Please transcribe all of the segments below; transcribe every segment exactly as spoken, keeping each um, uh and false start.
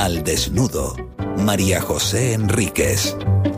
Al desnudo, María José Enríquez.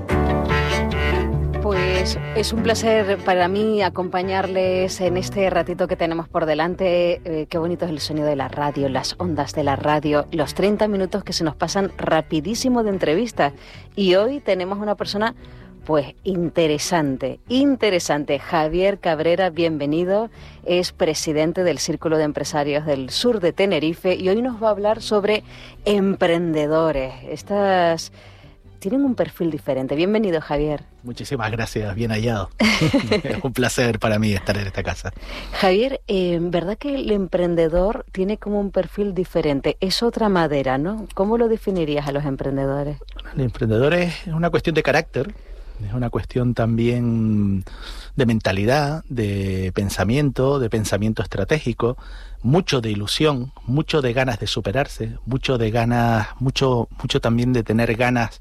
Pues es un placer para mí acompañarles en este ratito que tenemos por delante. Eh, qué bonito es el sonido de la radio, las ondas de la radio, los treinta minutos que se nos pasan rapidísimo de entrevistas. Y hoy tenemos una persona, pues, interesante, interesante. Javier Cabrera, bienvenido. Es presidente del Círculo de Empresarios del Sur de Tenerife y hoy nos va a hablar sobre emprendedores. Estas tienen un perfil diferente. Bienvenido, Javier. Muchísimas gracias, bien hallado. Es un placer para mí estar en esta casa. Javier, eh, ¿verdad que el emprendedor tiene como un perfil diferente? Es otra madera, ¿no? ¿Cómo lo definirías a los emprendedores? Bueno, el emprendedor es una cuestión de carácter, es una cuestión también de mentalidad, de pensamiento, de pensamiento estratégico, mucho de ilusión, mucho de ganas de superarse, mucho de ganas, mucho, mucho también de tener ganas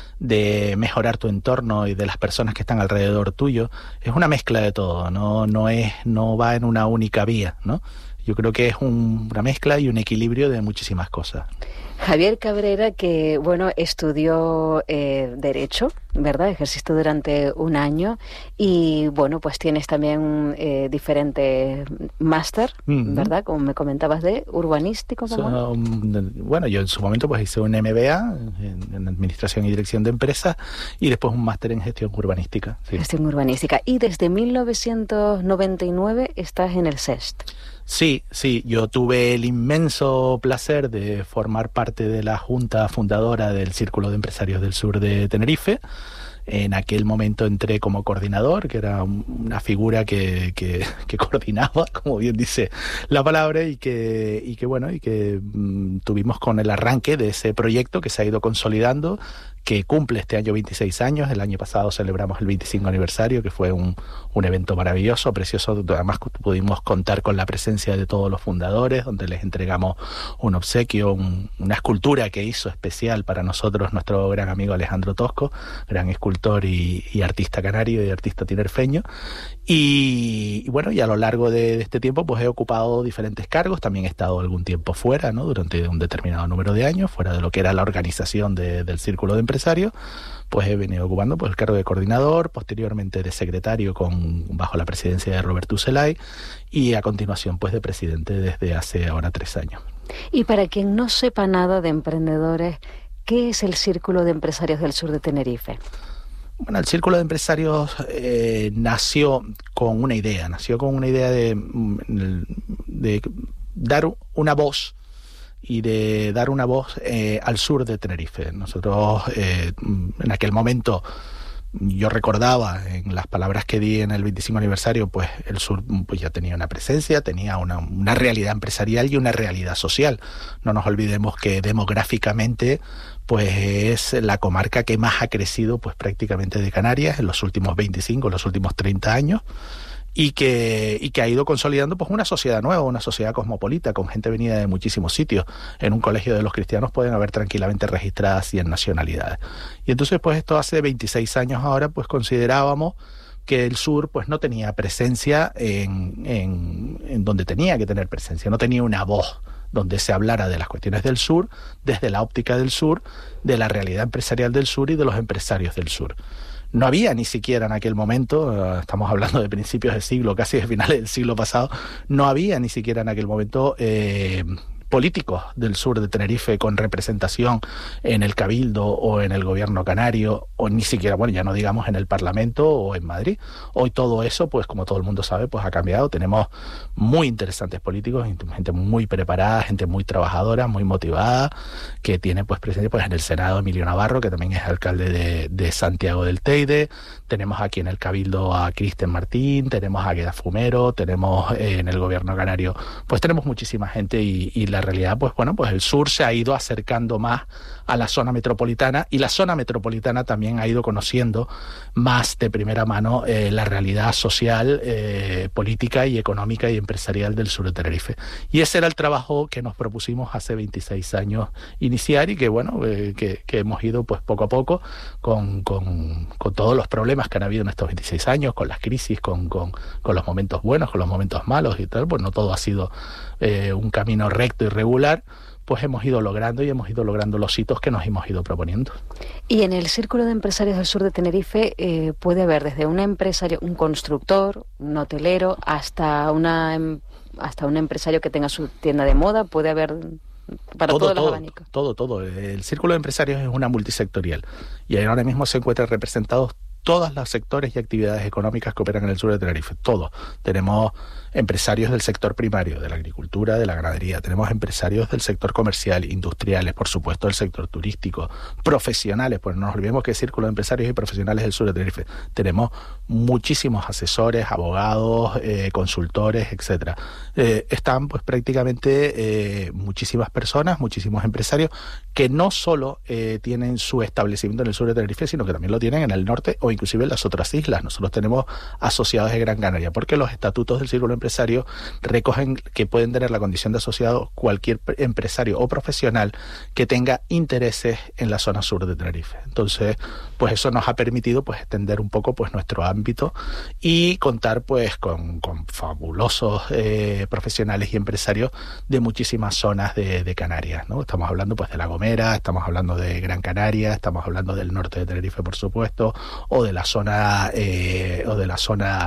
de mejorar tu entorno y de las personas que están alrededor tuyo. Es una mezcla de todo, no, no es, no va en una única vía, ¿no? Yo creo que es un, una mezcla y un equilibrio de muchísimas cosas. Javier Cabrera, que bueno, estudió eh, Derecho, ¿verdad? Ejerciste durante un año y bueno, pues tienes también eh, diferentes máster, uh-huh. ¿verdad? Como me comentabas de urbanístico. ¿Cómo? So, um, bueno, yo en su momento pues hice un M B A en, en Administración y Dirección de Empresas y después un máster en Gestión Urbanística. Sí. Gestión Urbanística. Y desde mil novecientos noventa y nueve estás en el C E S T. Sí, sí, yo tuve el inmenso placer de formar parte de la junta fundadora del Círculo de Empresarios del Sur de Tenerife. En aquel momento entré como coordinador, que era una figura que, que, que coordinaba, como bien dice la palabra, y que, y que bueno, y que mmm, tuvimos con el arranque de ese proyecto que se ha ido consolidando, que cumple este año veintiséis años. El año pasado celebramos el veinticinco aniversario, que fue un, un evento maravilloso, precioso. Además pudimos contar con la presencia de todos los fundadores, donde les entregamos un obsequio, un, una escultura que hizo especial para nosotros nuestro gran amigo Alejandro Tosco, gran escultor y, y artista canario y artista tinerfeño. Y, y bueno, y a lo largo de, de este tiempo pues he ocupado diferentes cargos. También he estado algún tiempo fuera, ¿no? Durante un determinado número de años, fuera de lo que era la organización de, del Círculo de Empresarios. Pues he venido ocupando pues el cargo de coordinador, posteriormente de secretario con bajo la presidencia de Roberto Ucelay y a continuación pues de presidente desde hace ahora tres años. Y para quien no sepa nada de emprendedores, ¿qué es el Círculo de Empresarios del Sur de Tenerife? Bueno, el Círculo de Empresarios eh, nació con una idea, nació con una idea de, de dar una voz y de dar una voz eh, al sur de Tenerife. Nosotros eh, en aquel momento, yo recordaba en las palabras que di en el veinticinco aniversario, pues el sur pues ya tenía una presencia, tenía una, una realidad empresarial y una realidad social. No nos olvidemos que demográficamente pues es la comarca que más ha crecido pues prácticamente de Canarias en los últimos veinticinco, en los últimos treinta años. Y que, y que ha ido consolidando pues una sociedad nueva, una sociedad cosmopolita, con gente venida de muchísimos sitios. En un colegio de los cristianos pueden haber tranquilamente registradas cien nacionalidades. Y entonces pues esto hace veintiséis años ahora pues considerábamos que el sur pues no tenía presencia en, en, en donde tenía que tener presencia, no tenía una voz donde se hablara de las cuestiones del sur, desde la óptica del sur, de la realidad empresarial del sur y de los empresarios del sur. No había ni siquiera en aquel momento, estamos hablando de principios del siglo, casi de finales del siglo pasado, no había ni siquiera en aquel momento eh, políticos del sur de Tenerife con representación en el Cabildo o en el gobierno canario, o ni siquiera, bueno, ya no digamos en el Parlamento o en Madrid. Hoy todo eso, pues como todo el mundo sabe, pues ha cambiado. Tenemos muy interesantes políticos, gente muy preparada, gente muy trabajadora, muy motivada, que tiene pues presencia pues en el Senado Emilio Navarro, que también es alcalde de, de Santiago del Teide. Tenemos aquí en el Cabildo a Cristian Martín, tenemos a Gueda Fumero, tenemos eh, en el gobierno canario, pues tenemos muchísima gente y, y la realidad, pues bueno, pues el sur se ha ido acercando más a la zona metropolitana y la zona metropolitana también ha ido conociendo más de primera mano eh, la realidad social, eh, política y económica y empresarial del sur de Tenerife. Y ese era el trabajo que nos propusimos hace veintiséis años iniciar y que bueno, eh, que, que hemos ido pues poco a poco con, con, con todos los problemas que han habido en estos veintiséis años, con las crisis, con, con, con los momentos buenos, con los momentos malos y tal, pues no todo ha sido eh, un camino recto y regular, pues hemos ido logrando y hemos ido logrando los hitos que nos hemos ido proponiendo. Y en el Círculo de Empresarios del Sur de Tenerife eh, puede haber desde un empresario, un constructor, un hotelero, hasta una hasta un empresario que tenga su tienda de moda, puede haber para todo, todos los todo, abanicos. Todo, todo. El Círculo de Empresarios es una multisectorial y ahora mismo se encuentran representados todos los sectores y actividades económicas que operan en el sur de Tenerife, todos. Tenemos empresarios del sector primario, de la agricultura, de la ganadería, tenemos empresarios del sector comercial, industriales, por supuesto del sector turístico, profesionales, pues no nos olvidemos que el Círculo de Empresarios y Profesionales del sur de Tenerife. Tenemos muchísimos asesores, abogados, eh, consultores, etcétera. Eh, están pues prácticamente eh, muchísimas personas, muchísimos empresarios que no solo eh, tienen su establecimiento en el sur de Tenerife, sino que también lo tienen en el norte o inclusive en las otras islas. Nosotros tenemos asociados de Gran Canaria, porque los estatutos del Círculo Empresario recogen que pueden tener la condición de asociado cualquier empresario o profesional que tenga intereses en la zona sur de Tenerife. Entonces, pues eso nos ha permitido pues extender un poco pues nuestro ámbito y contar pues con, con fabulosos eh, profesionales y empresarios de muchísimas zonas de, de Canarias, ¿no? Estamos hablando pues de La Gomera, estamos hablando de Gran Canaria, estamos hablando del norte de Tenerife, por supuesto, o de la zona eh, o de la zona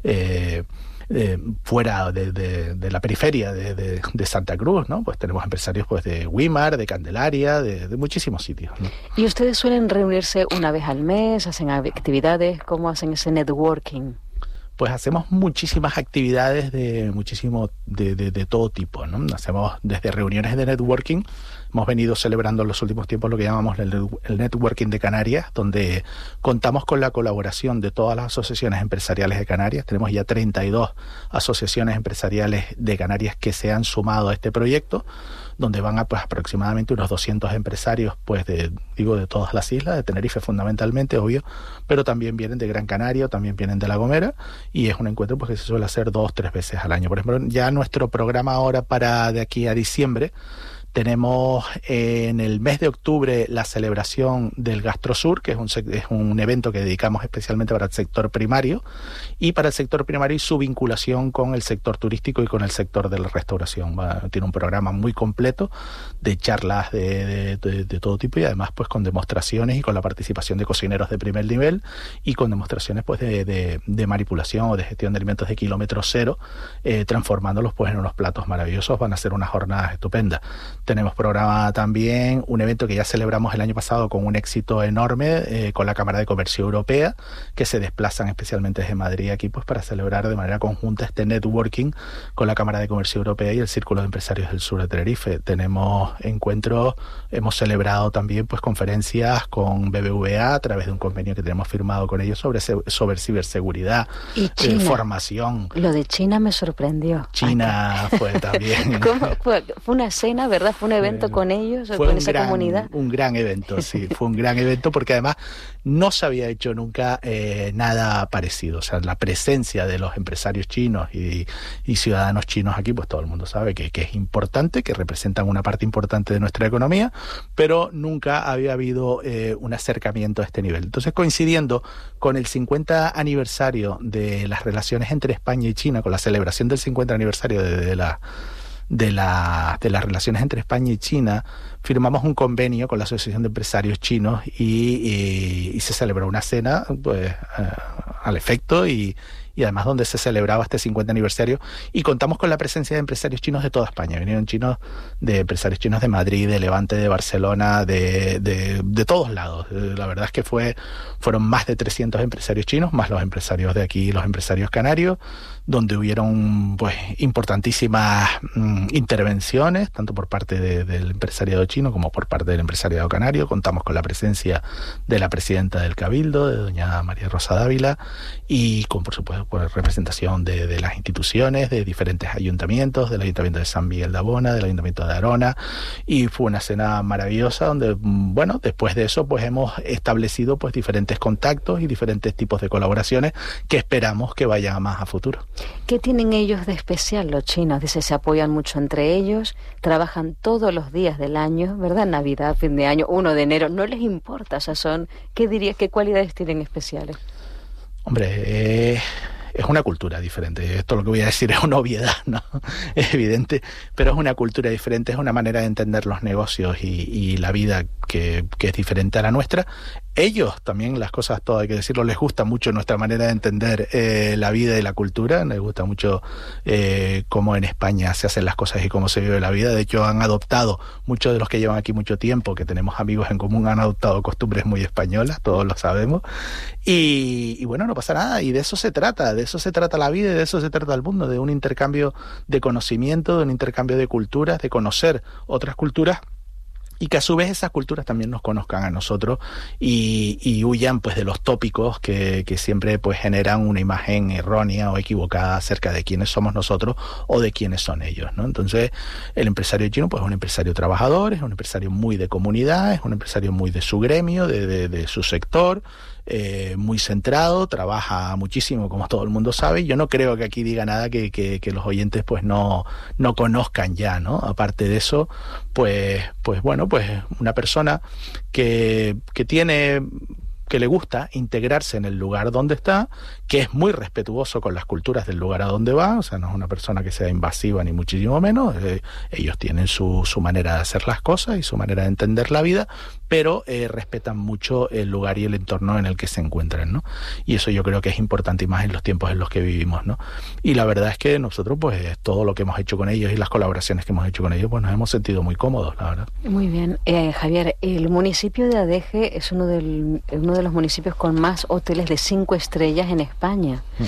eh, eh, fuera de, de, de la periferia de, de, de Santa Cruz, ¿no? Pues tenemos empresarios pues de Güímar, de Candelaria, de, de muchísimos sitios, ¿no? ¿Y ustedes suelen reunirse una vez al mes, hacen actividades? ¿Cómo hacen ese networking? Pues hacemos muchísimas actividades de muchísimo de, de, de todo tipo, ¿no? Hacemos desde reuniones de networking. Hemos venido celebrando en los últimos tiempos lo que llamamos el, el Networking de Canarias, donde contamos con la colaboración de todas las asociaciones empresariales de Canarias. Tenemos ya treinta y dos asociaciones empresariales de Canarias que se han sumado a este proyecto, donde van a pues aproximadamente unos doscientos empresarios, pues de digo de todas las islas, de Tenerife fundamentalmente, obvio, pero también vienen de Gran Canaria, también vienen de La Gomera, y es un encuentro pues que se suele hacer dos, tres veces al año. Por ejemplo, ya nuestro programa ahora para de aquí a diciembre, tenemos eh, en el mes de octubre la celebración del GastroSur, que es un, es un evento que dedicamos especialmente para el sector primario y para el sector primario y su vinculación con el sector turístico y con el sector de la restauración. Va, tiene un programa muy completo de charlas de, de, de, de todo tipo y además pues con demostraciones y con la participación de cocineros de primer nivel y con demostraciones pues de, de, de manipulación o de gestión de alimentos de kilómetro cero, eh, transformándolos pues en unos platos maravillosos. Van a ser unas jornadas estupendas. Tenemos programa también un evento que ya celebramos el año pasado con un éxito enorme eh, con la Cámara de Comercio Europea, que se desplazan especialmente desde Madrid aquí pues para celebrar de manera conjunta este networking con la Cámara de Comercio Europea y el Círculo de Empresarios del Sur de Tenerife. Tenemos encuentros, hemos celebrado también pues conferencias con B B V A a través de un convenio que tenemos firmado con ellos sobre, sobre ciberseguridad, y China, eh, formación. Lo de China me sorprendió. China Ay, fue también. ¿Cómo fue? Fue una cena, ¿verdad? Fue un evento con ellos, fue con un esa gran, comunidad. Un gran evento, sí, fue un gran evento porque además no se había hecho nunca eh, nada parecido. O sea, la presencia de los empresarios chinos y, y ciudadanos chinos aquí, pues todo el mundo sabe que, que es importante, que representan una parte importante de nuestra economía, pero nunca había habido eh, un acercamiento a este nivel. Entonces, coincidiendo con el cincuenta aniversario de las relaciones entre España y China, con la celebración del cincuenta aniversario de, de la de, la, de las relaciones entre España y China, firmamos un convenio con la Asociación de Empresarios Chinos y, y, y se celebró una cena pues eh, al efecto y, y además donde se celebraba este cincuenta aniversario y contamos con la presencia de empresarios chinos de toda España. Vinieron chinos de empresarios chinos de Madrid, de Levante, de Barcelona, de, de, de todos lados. La verdad es que fue fueron más de trescientos empresarios chinos, más los empresarios de aquí, los empresarios canarios, donde hubieron pues importantísimas mm, intervenciones, tanto por parte de, del empresariado chino como por parte del empresariado canario. Contamos con la presencia de la presidenta del Cabildo, de doña María Rosa Dávila, y con, por supuesto, por representación de, de las instituciones, de diferentes ayuntamientos, del Ayuntamiento de San Miguel de Abona, del Ayuntamiento de Arona, y fue una cena maravillosa donde, bueno, después de eso pues hemos establecido pues diferentes contactos y diferentes tipos de colaboraciones que esperamos que vayan a más a futuro. ¿Qué tienen ellos de especial los chinos? Dice, se apoyan mucho entre ellos, trabajan todos los días del año, ¿verdad? Navidad, fin de año, uno de enero, no les importa, o sea, son, ¿qué dirías, qué cualidades tienen especiales? Hombre, eh, es una cultura diferente. Esto lo que voy a decir es una obviedad, ¿no? Es evidente, pero es una cultura diferente, es una manera de entender los negocios y, y la vida que, que es diferente a la nuestra. Ellos también, las cosas todas hay que decirlo, les gusta mucho nuestra manera de entender eh, la vida y la cultura, les gusta mucho eh, cómo en España se hacen las cosas y cómo se vive la vida. De hecho, han adoptado, muchos de los que llevan aquí mucho tiempo, que tenemos amigos en común, han adoptado costumbres muy españolas, todos lo sabemos. Y, y bueno, no pasa nada, y de eso se trata, de eso se trata la vida y de eso se trata el mundo, de un intercambio de conocimiento, de un intercambio de culturas, de conocer otras culturas, y que a su vez esas culturas también nos conozcan a nosotros y, y huyan pues de los tópicos que, que siempre pues generan una imagen errónea o equivocada acerca de quiénes somos nosotros o de quiénes son ellos, ¿no? Entonces, el empresario chino pues es un empresario trabajador, es un empresario muy de comunidad, es un empresario muy de su gremio, de, de, de su sector, Eh, muy centrado, trabaja muchísimo, como todo el mundo sabe. Yo no creo que aquí diga nada que, que, que los oyentes pues no, no conozcan ya, ¿no? Aparte de eso, pues, pues bueno, pues una persona que, que tiene, que le gusta integrarse en el lugar donde está, que es muy respetuoso con las culturas del lugar a donde va, o sea, no es una persona que sea invasiva ni muchísimo menos. Eh, ellos tienen su, su manera de hacer las cosas y su manera de entender la vida, pero eh, respetan mucho el lugar y el entorno en el que se encuentran, ¿no? Y eso yo creo que es importante, y más en los tiempos en los que vivimos, ¿no? Y la verdad es que nosotros, pues, todo lo que hemos hecho con ellos y las colaboraciones que hemos hecho con ellos, pues nos hemos sentido muy cómodos, la verdad. Muy bien. Eh, Javier, el municipio de Adeje es uno, del, uno de los municipios con más hoteles de cinco estrellas en España. Mm.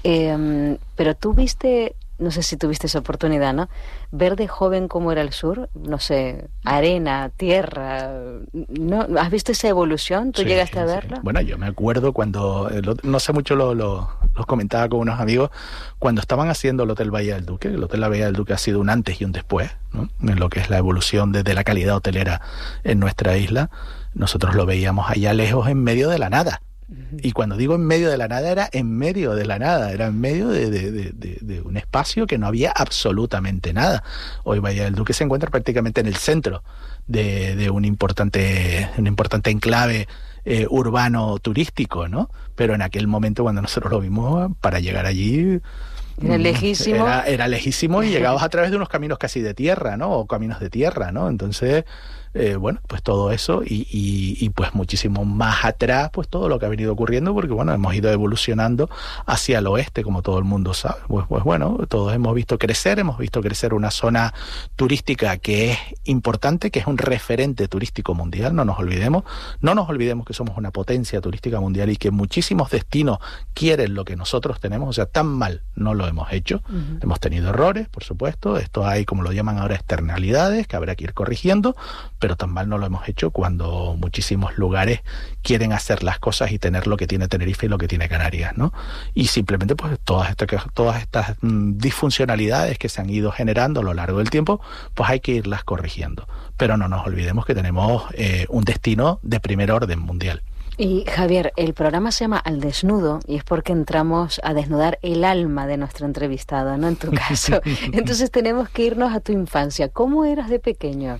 Eh, pero tú viste... No sé si tuviste esa oportunidad, ¿no? Ver de joven cómo era el sur, no sé, arena, tierra, ¿no? ¿Has visto esa evolución? ¿Tú sí, llegaste a verla? Sí. Bueno, yo me acuerdo cuando, no sé mucho, lo, lo, lo comentaba con unos amigos, cuando estaban haciendo el Hotel Bahía del Duque. El Hotel La Bahía del Duque ha sido un antes y un después, ¿no? En lo que es la evolución de, de la calidad hotelera en nuestra isla. Nosotros lo veíamos allá lejos, en medio de la nada. Y cuando digo en medio de la nada, era en medio de la nada, era en medio de, de, de, de, de un espacio que no había absolutamente nada. Hoy Bahía del Duque se encuentra prácticamente en el centro de, de un importante, un importante enclave eh, urbano turístico, ¿no? Pero en aquel momento, cuando nosotros lo vimos, para llegar allí... Era lejísimo. Era, era lejísimo y llegabas a través de unos caminos casi de tierra, ¿no? O caminos de tierra, ¿no? Entonces... Eh, bueno, pues todo eso y, y, y pues muchísimo más atrás, pues todo lo que ha venido ocurriendo, porque bueno, hemos ido evolucionando hacia el oeste, como todo el mundo sabe. Pues, pues bueno, todos hemos visto crecer, hemos visto crecer una zona turística que es importante, que es un referente turístico mundial, no nos olvidemos, no nos olvidemos que somos una potencia turística mundial y que muchísimos destinos quieren lo que nosotros tenemos, o sea, tan mal no lo hemos hecho. Uh-huh. Hemos tenido errores, por supuesto, esto hay, como lo llaman ahora, externalidades que habrá que ir corrigiendo, pero tan mal no lo hemos hecho cuando muchísimos lugares quieren hacer las cosas y tener lo que tiene Tenerife y lo que tiene Canarias, ¿no? Y simplemente pues todas estas, todas estas mmm, disfuncionalidades que se han ido generando a lo largo del tiempo, pues hay que irlas corrigiendo. Pero no nos olvidemos que tenemos eh, un destino de primer orden mundial. Y Javier, el programa se llama Al Desnudo y es porque entramos a desnudar el alma de nuestro entrevistado, ¿no? En tu caso. Entonces tenemos que irnos a tu infancia. ¿Cómo eras de pequeño?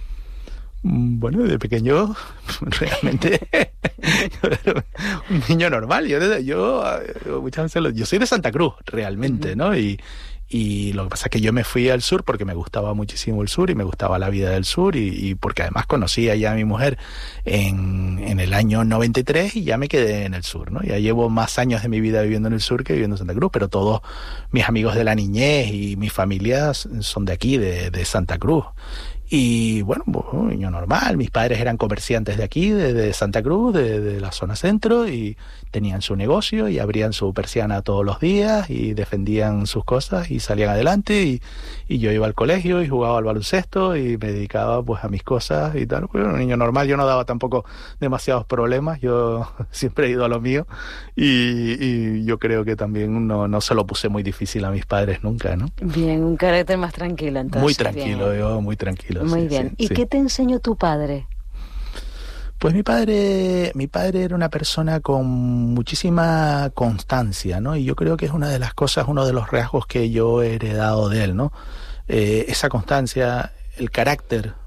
Bueno, de pequeño, realmente, yo era un niño normal. Yo, yo, muchas veces, lo, yo soy de Santa Cruz, realmente, ¿no? Y, y lo que pasa es que yo me fui al sur porque me gustaba muchísimo el sur y me gustaba la vida del sur y, y porque además conocía ya a mi mujer en, en el año noventa y tres y ya me quedé en el sur, ¿no? Ya llevo más años de mi vida viviendo en el sur que viviendo en Santa Cruz, pero todos mis amigos de la niñez y mi familia son de aquí, de, de Santa Cruz. Y bueno, un niño normal, mis padres eran comerciantes de aquí, de, de Santa Cruz, de, de la zona centro, y tenían su negocio y abrían su persiana todos los días y defendían sus cosas y salían adelante y, y yo iba al colegio y jugaba al baloncesto y me dedicaba pues a mis cosas y tal. Pues, un niño normal, yo no daba tampoco demasiados problemas, yo siempre he ido a lo mío y, y yo creo que también no, no se lo puse muy difícil a mis padres nunca, ¿no? Bien, un carácter más tranquilo entonces. Muy tranquilo, bien. yo muy tranquilo. Muy sí, bien. Sí, ¿Y sí. qué te enseñó tu padre? Pues mi padre, mi padre era una persona con muchísima constancia, ¿no? Y yo creo que es una de las cosas, uno de los rasgos que yo he heredado de él, ¿no? Eh, esa constancia, el carácter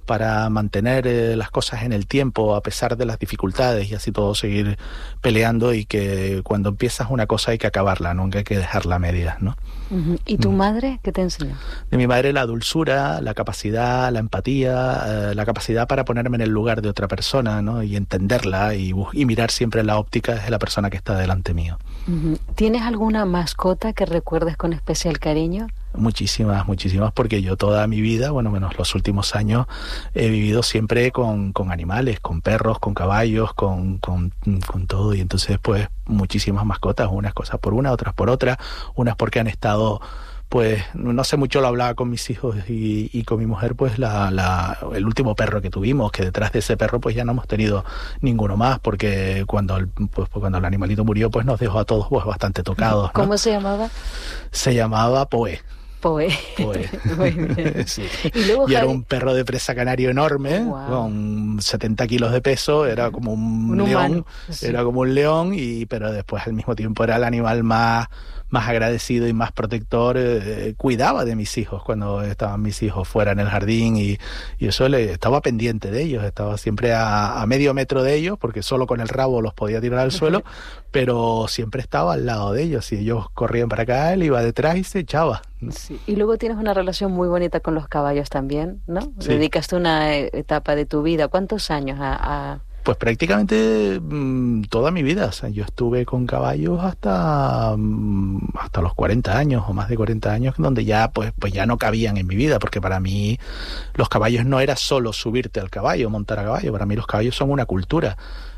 para mantener eh, las cosas en el tiempo a pesar de las dificultades y así todo seguir peleando, y que cuando empiezas una cosa hay que acabarla, nunca hay que dejarla a medias, ¿no? Uh-huh. ¿Y tu mm. madre qué te enseñó? De mi madre la dulzura, la capacidad, la empatía, eh, la capacidad para ponerme en el lugar de otra persona, ¿no? Y entenderla y, y mirar siempre la óptica de la persona que está delante mío. Uh-huh. ¿Tienes alguna mascota que recuerdes con especial cariño? Muchísimas, muchísimas, porque yo toda mi vida, bueno, menos los últimos años, he vivido siempre con, con animales, con perros, con caballos, con, con, con todo, y entonces pues muchísimas mascotas, unas cosas por una, otras por otra, unas porque han estado, pues no sé mucho, lo hablaba con mis hijos y, y con mi mujer, pues la, la, el último perro que tuvimos, que detrás de ese perro pues ya no hemos tenido ninguno más, porque cuando el, pues, cuando el animalito murió pues nos dejó a todos pues bastante tocados, ¿no? ¿Cómo se llamaba? Se llamaba Poe. Poe. Poe. Muy bien. Sí. Y, luego, y era Javi... un perro de presa canario enorme, wow, con setenta kilos de peso, era como un, un león, humano, sí. Era como un león, y pero después al mismo tiempo era el animal más, más agradecido y más protector. Eh, cuidaba de mis hijos cuando estaban mis hijos fuera en el jardín, y, y eso le estaba pendiente de ellos, estaba siempre a, a medio metro de ellos, porque solo con el rabo los podía tirar al suelo, pero siempre estaba al lado de ellos. Si ellos corrían para acá, él iba detrás y se echaba. Sí. Y luego tienes una relación muy bonita con los caballos también, ¿no? Sí. Dedicaste una etapa de tu vida. ¿Cuántos años a...? a... Pues prácticamente mmm, toda mi vida. O sea, yo estuve con caballos hasta mmm, hasta los cuarenta años o más de cuarenta años, donde ya pues pues ya no cabían en mi vida, porque para mí los caballos no era solo subirte al caballo, montar a caballo. Para mí los caballos son una cultura.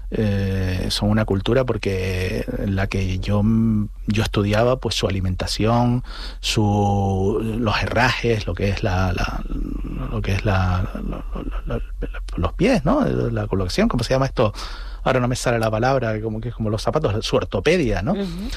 Eh, son una cultura porque en la que yo yo estudiaba pues su alimentación, su los herrajes, lo que es la, la lo que es la, la, la, la los pies, ¿no? La colocación, ¿cómo se llama esto? Ahora no me sale la palabra, como que es como los zapatos, su ortopedia, ¿no? Uh-huh.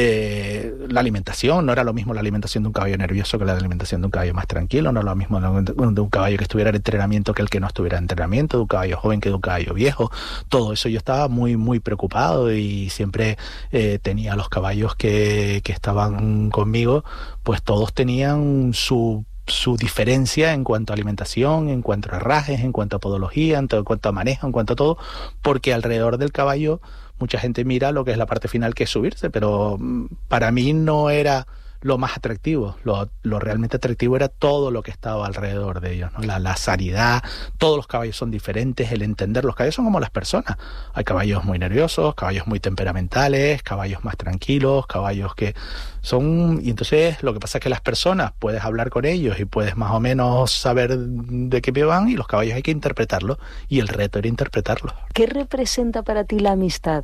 Eh, la alimentación, no era lo mismo la alimentación de un caballo nervioso que la alimentación de un caballo más tranquilo, no era lo mismo de un caballo que estuviera en entrenamiento que el que no estuviera en entrenamiento, de un caballo joven que de un caballo viejo. Todo eso yo estaba muy, muy preocupado, y siempre eh, tenía los caballos que, que estaban conmigo, pues todos tenían su su diferencia en cuanto a alimentación, en cuanto a herrajes, en cuanto a podología, en, en cuanto a manejo, en cuanto a todo, porque alrededor del caballo mucha gente mira lo que es la parte final, que es subirse, pero para mí no era lo más atractivo. Lo, lo realmente atractivo era todo lo que estaba alrededor de ellos, ¿no? La, la sanidad. Todos los caballos son diferentes, el entender. Los caballos son como las personas. Hay caballos muy nerviosos, caballos muy temperamentales, caballos más tranquilos, caballos que son... Y entonces lo que pasa es que las personas puedes hablar con ellos y puedes más o menos saber de qué pie van, y los caballos hay que interpretarlos, y el reto era interpretarlos. ¿Qué representa para ti la amistad?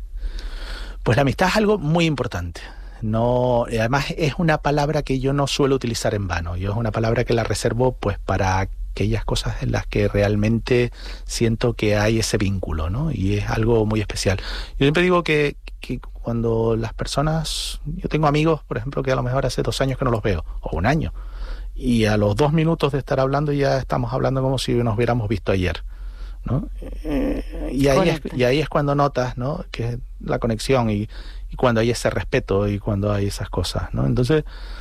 Pues la amistad es algo muy importante. No, además es una palabra que yo no suelo utilizar en vano. Yo es una palabra que la reservo pues para aquellas cosas en las que realmente siento que hay ese vínculo, ¿no? Y es algo muy especial. Yo siempre digo que, que cuando las personas... Yo tengo amigos, por ejemplo, que a lo mejor hace dos años que no los veo, o un año, y a los dos minutos de estar hablando ya estamos hablando como si nos hubiéramos visto ayer, ¿no? Eh, y, ahí es, y ahí es cuando notas, ¿no?, que la conexión, y, y cuando hay ese respeto, y cuando hay esas cosas, ¿no? Entonces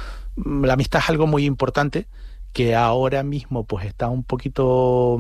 la amistad es algo muy importante, que ahora mismo pues está un poquito...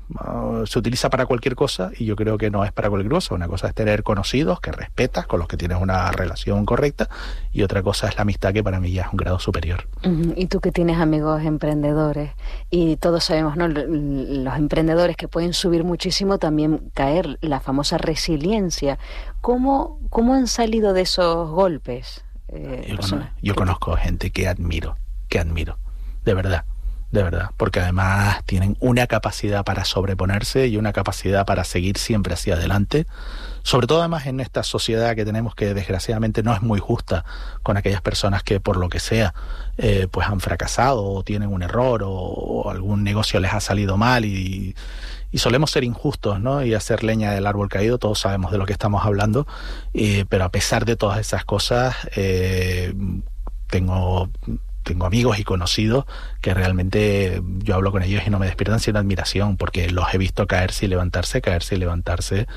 Uh, se utiliza para cualquier cosa, y yo creo que no es para cualquier cosa. Una cosa es tener conocidos que respetas, con los que tienes una relación correcta, y otra cosa es la amistad, que para mí ya es un grado superior. Uh-huh. Y tú que tienes amigos emprendedores, y todos sabemos, ¿no?, los emprendedores que pueden subir muchísimo, también caer, la famosa resiliencia. ¿Cómo, cómo han salido de esos golpes? Eh, yo, cono- yo conozco gente que admiro, que admiro, de verdad. De verdad, porque además tienen una capacidad para sobreponerse y una capacidad para seguir siempre hacia adelante, sobre todo además en esta sociedad que tenemos, que desgraciadamente no es muy justa con aquellas personas que por lo que sea eh, pues han fracasado, o tienen un error, o, o algún negocio les ha salido mal, y, y solemos ser injustos, ¿no?, y hacer leña del árbol caído. Todos sabemos de lo que estamos hablando, eh, pero a pesar de todas esas cosas eh, tengo... tengo amigos y conocidos que realmente yo hablo con ellos y no me despiertan sino admiración, porque los he visto caerse y levantarse, caerse y levantarse,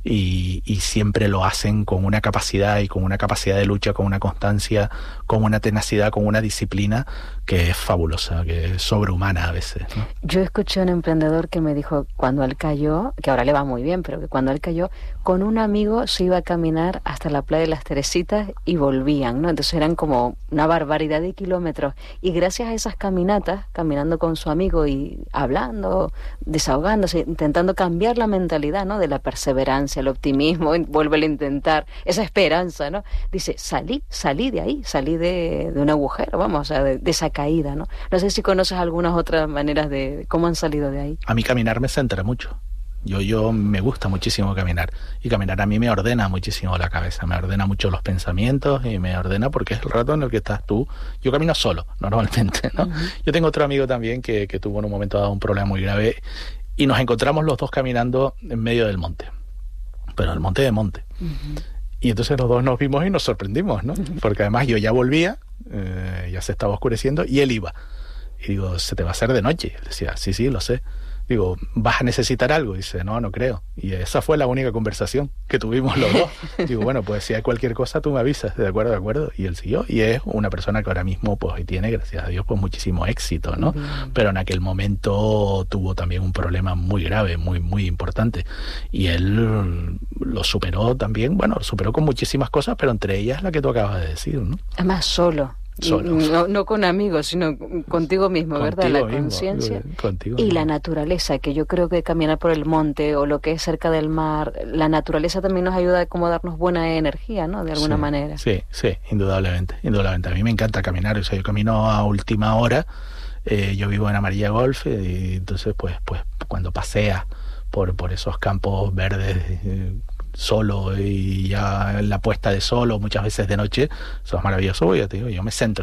y, y siempre lo hacen con una capacidad y con una capacidad de lucha, con una constancia, con una tenacidad, con una disciplina que es fabulosa, que es sobrehumana a veces, ¿no? Yo escuché a un emprendedor que me dijo cuando él cayó, que ahora le va muy bien, pero que cuando él cayó, con un amigo se iba a caminar hasta la playa de las Teresitas y volvían, ¿no? Entonces eran como una barbaridad de kilómetros, y gracias a esas caminatas, caminando con su amigo y hablando, desahogándose, intentando cambiar la mentalidad, ¿no? De la perseverancia, el optimismo, vuelve a intentar, esa esperanza, ¿no? Dice, salí, salí de ahí, salí de, de un agujero, vamos, o sea, de, de esa caída, ¿no? No sé si conoces algunas otras maneras de cómo han salido de ahí. A mí caminar me centra mucho. Yo, yo me gusta muchísimo caminar, y caminar a mí me ordena muchísimo la cabeza, me ordena mucho los pensamientos y me ordena porque es el rato en el que estás tú. Yo camino solo, normalmente, ¿no? Uh-huh. Yo tengo otro amigo también que, que tuvo en un momento dado un problema muy grave y nos encontramos los dos caminando en medio del monte, pero el monte de monte. Uh-huh. Y entonces los dos nos vimos y nos sorprendimos, ¿no? Uh-huh. Porque además yo ya volvía, eh, ya se estaba oscureciendo y él iba. Y digo, se te va a hacer de noche. Y él decía, sí, sí, lo sé. Digo, ¿vas a necesitar algo? Y dice, no, no creo. Y esa fue la única conversación que tuvimos los dos. Digo, bueno, pues si hay cualquier cosa tú me avisas, de acuerdo, de acuerdo. Y él siguió, y es una persona que ahora mismo pues tiene, gracias a Dios, pues muchísimo éxito, ¿no? Bien. Pero en aquel momento tuvo también un problema muy grave, muy, muy importante. Y él lo superó también, bueno, lo superó con muchísimas cosas, pero entre ellas la que tú acabas de decir, ¿no? Además, solo. Solo. No, no con amigos, sino contigo mismo, contigo ¿verdad? La mismo, conciencia contigo y mismo. La naturaleza, que yo creo que caminar por el monte o lo que es cerca del mar, la naturaleza también nos ayuda a como darnos buena energía, ¿no? De alguna sí, manera. Sí, sí, indudablemente, indudablemente. A mí me encanta caminar, o sea, yo camino a última hora, eh, yo vivo en Amarilla Golf, eh, y entonces pues, pues cuando paseas por, por esos campos verdes, eh, solo y ya en la puesta de sol o muchas veces de noche, eso es maravilloso, yo te digo, yo me centro